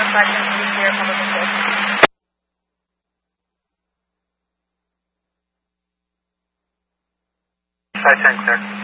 Sergeant, to be clear, public assist. Side 10 clear.